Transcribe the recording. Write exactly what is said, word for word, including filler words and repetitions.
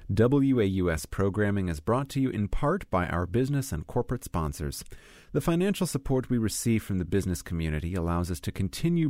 W A U S programming is brought to you in part by our business and corporate sponsors. The financial support we receive from the business community allows us to continue